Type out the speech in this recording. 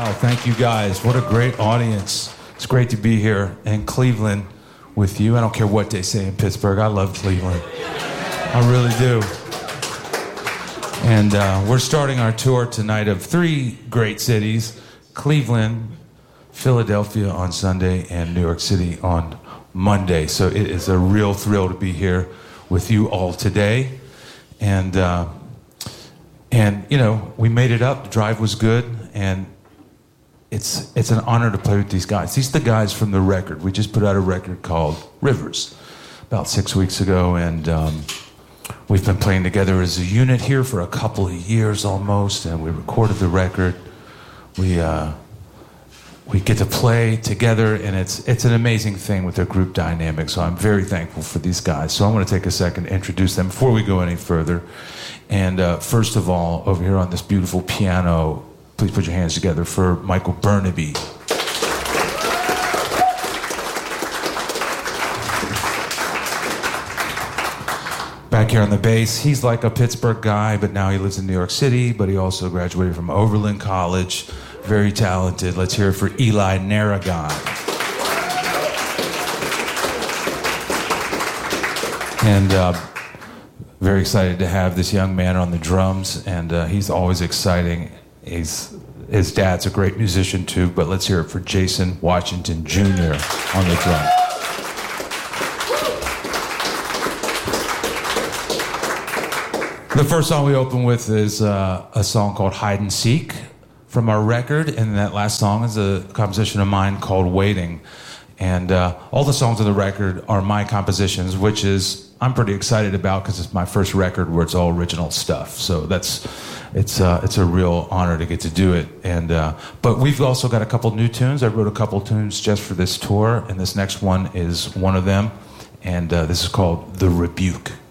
Wow, thank you guys. What a great audience. It's great to be here in Cleveland with you. I don't care what they say in Pittsburgh. I love Cleveland. I really do. And we're starting our tour tonight of 3 great cities: Cleveland, Philadelphia on Sunday, and New York City on Monday. So it is a real thrill to be here with you all today. And you know, we made it up. The drive was good, and it's an honor to play with these guys. These are the guys from the record. We just put out a record called Rivers about 6 weeks ago, and we've been playing together as a unit here for a couple of years almost, and we recorded the record. We get to play together, and it's an amazing thing with their group dynamic, so I'm very thankful for these guys. So I want to take a second to introduce them before we go any further. And first of all, over here on this beautiful piano, please put your hands together for Michael Burnaby. Back here on the bass, he's like a Pittsburgh guy, but now he lives in New York City, but he also graduated from Oberlin College. Very talented. Let's hear it for Eli Narragon. And very excited to have this young man on the drums, and he's always exciting. His dad's a great musician too, but let's hear it for Jason Washington Jr. on the drum. The first song we open with is a song called Hide and Seek from our record, and that last song is a composition of mine called Waiting. And all the songs on the record are my compositions, which is I'm pretty excited about because it's my first record where it's all original stuff. So it's a real honor to get to do it. And but we've also got a couple new tunes. I wrote a couple tunes just for this tour, and this next one is one of them. And this is called The Rebuke.